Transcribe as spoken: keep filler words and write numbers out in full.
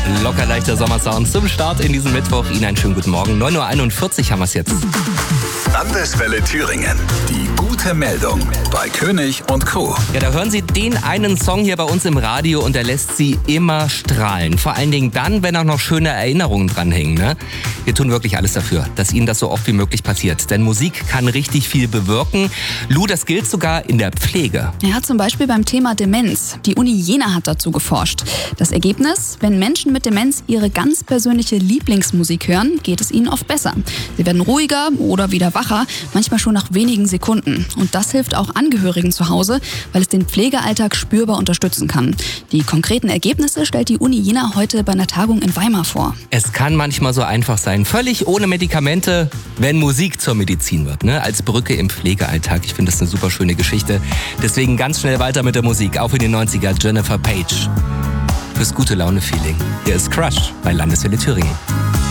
Locker leichter Sommersound zum Start in diesen Mittwoch. Ihnen einen schönen guten Morgen. neun Uhr einundvierzig haben wir es jetzt. Landeswelle Thüringen. Die gute Meldung bei König und Co. Ja, da hören Sie den einen Song hier bei uns im Radio und der lässt Sie immer strahlen. Vor allen Dingen dann, wenn auch noch schöne Erinnerungen dranhängen. Ne? Wir tun wirklich alles dafür, dass Ihnen das so oft wie möglich passiert. Denn Musik kann richtig viel bewirken. Lou, das gilt sogar in der Pflege. Ja, zum Beispiel beim Thema Demenz. Die Uni Jena hat dazu geforscht. Das Ergebnis: Wenn Menschen mit Demenz ihre ganz persönliche Lieblingsmusik hören, geht es ihnen oft besser. Sie werden ruhiger oder wieder wacher, manchmal schon nach wenigen Sekunden. Und das hilft auch Angehörigen zu Hause, weil es den Pflegealltag spürbar unterstützen kann. Die konkreten Ergebnisse stellt die Uni Jena heute bei einer Tagung in Weimar vor. Es kann manchmal so einfach sein, völlig ohne Medikamente, wenn Musik zur Medizin wird, ne? Als Brücke im Pflegealltag. Ich finde das eine super schöne Geschichte. Deswegen ganz schnell weiter mit der Musik. Auf in den neunziger, Jennifer Page. Fürs gute Laune-Feeling. Hier ist Crush bei Landeswelle Thüringen.